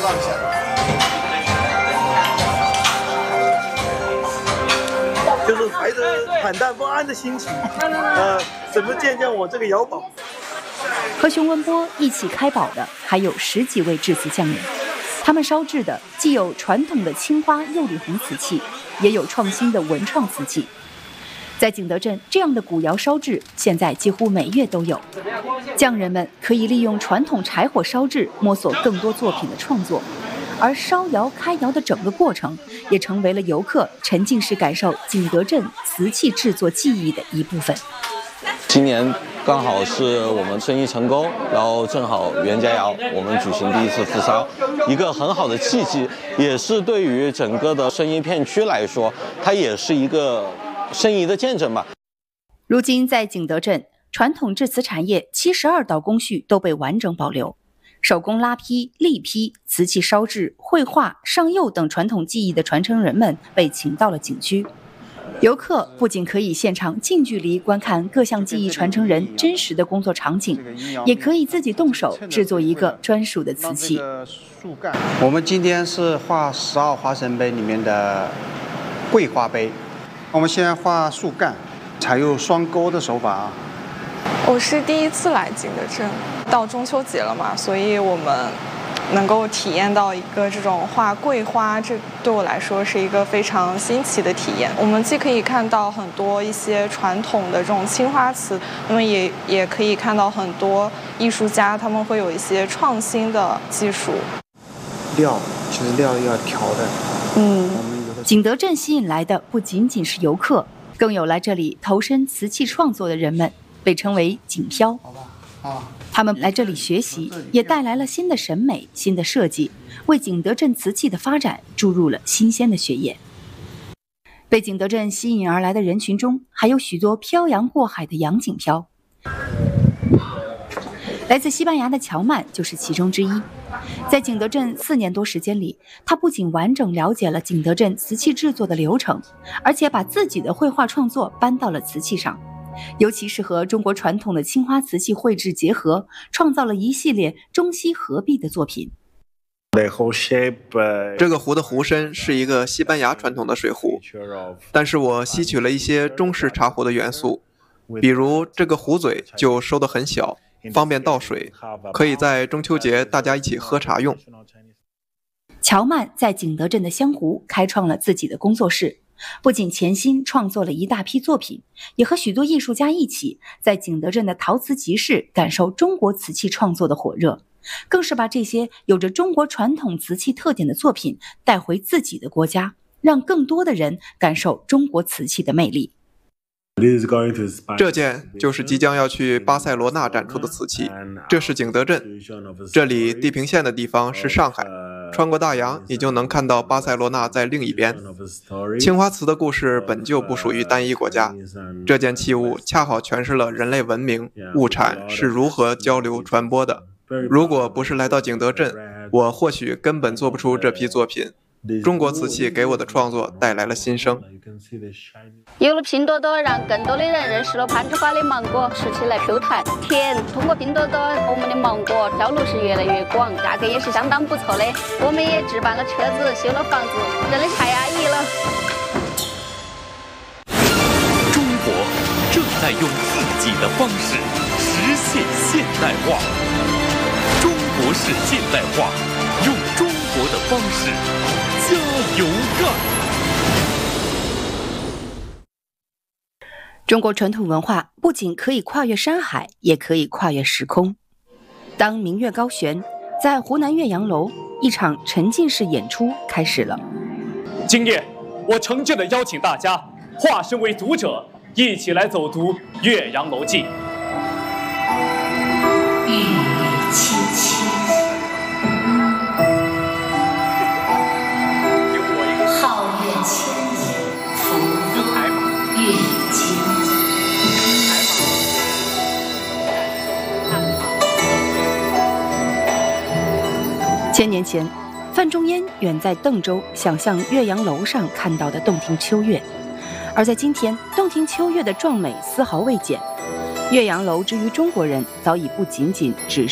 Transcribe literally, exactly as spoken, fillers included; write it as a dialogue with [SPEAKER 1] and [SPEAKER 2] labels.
[SPEAKER 1] 放下。
[SPEAKER 2] 就是怀着坦荡不安的心情，呃，怎么见见我这个瑶宝？
[SPEAKER 3] 和熊文波一起开宝的还有十几位制瓷匠人，他们烧制的既有传统的青花釉里红瓷器，也有创新的文创瓷器。在景德镇，这样的古窑烧制现在几乎每月都有，匠人们可以利用传统柴火烧制，摸索更多作品的创作。而烧窑开窑的整个过程，也成为了游客沉浸式感受景德镇瓷器制作技艺的一部分。
[SPEAKER 4] 今年刚好是我们生意成功，然后正好袁家窑我们举行第一次复烧，一个很好的契机，也是对于整个的生意片区来说，它也是一个生意的见证吧。
[SPEAKER 3] 如今在景德镇，传统制瓷产业七十二道工序都被完整保留。手工拉坯、立坯、瓷器烧制、绘画、上釉等传统技艺的传承人们被请到了景区。游客不仅可以现场近距离观看各项技艺传承人真实的工作场景，也可以自己动手制作一个专属的瓷器。
[SPEAKER 1] 我们今天是画十二花生杯里面的桂花杯，我们先画树干，采用双钩的手法啊。
[SPEAKER 5] 我是第一次来景德镇，到中秋节了嘛，所以我们能够体验到一个这种画桂花，这对我来说是一个非常新奇的体验。我们既可以看到很多一些传统的这种青花瓷，那么也也可以看到很多艺术家他们会有一些创新的技术。
[SPEAKER 1] 料其实料要调的，
[SPEAKER 3] 嗯，景德镇吸引来的不仅仅是游客，更有来这里投身瓷器创作的人们。被称为景漂，他们来这里学习，也带来了新的审美、新的设计，为景德镇瓷器的发展注入了新鲜的血液。被景德镇吸引而来的人群中，还有许多漂洋过海的洋景漂。来自西班牙的乔曼就是其中之一。在景德镇四年多时间里，他不仅完整了解了景德镇瓷器制作的流程，而且把自己的绘画创作搬到了瓷器上。尤其是和中国传统的青花瓷器绘制结合，创造了一系列中西合璧的作品。
[SPEAKER 6] 这个壶的壶身是一个西班牙传统的水壶，但是我吸取了一些中式茶壶的元素，比如这个壶嘴就收得很小，方便倒水，可以在中秋节大家一起喝茶用。
[SPEAKER 3] 乔曼在景德镇的香湖开创了自己的工作室，不仅潜心创作了一大批作品，也和许多艺术家一起在景德镇的陶瓷集市感受中国瓷器创作的火热，更是把这些有着中国传统瓷器特点的作品带回自己的国家，让更多的人感受中国瓷器的魅力。
[SPEAKER 6] 这件就是即将要去巴塞罗那展出的瓷器，这是景德镇，这里地平线的地方是上海，穿过大洋你就能看到巴塞罗那在另一边。青花瓷的故事本就不属于单一国家，这件器物恰好诠释了人类文明物产是如何交流传播的。如果不是来到景德镇，我或许根本做不出这批作品。中国瓷器给我的创作带来了新生。
[SPEAKER 7] 有了拼多多，让更多的人认识了攀枝花的芒果，吃起来 Q 弹甜。通过拼多多，我们的芒果销路是越来越广，价格也是相当不错的。我们也置办了车子，修了房子，真的太安逸了。
[SPEAKER 8] 中国正在用自己的方式实现现代化。中国式现代化，用中国的方式加油干！
[SPEAKER 3] 中国传统文化不仅可以跨越山海，也可以跨越时空。当明月高悬，在湖南岳阳楼，一场沉浸式演出开始了。
[SPEAKER 9] 今夜，我诚挚地邀请大家化身为读者，一起来走读《岳阳楼记》。
[SPEAKER 10] 月月清清，皓月千里，浮动月经。千年前，范仲淹远在邓州想象岳阳楼上看到的洞庭秋月，而在今天，洞庭秋月的壮美丝毫未减。岳阳楼之于中国人，早已不仅仅只是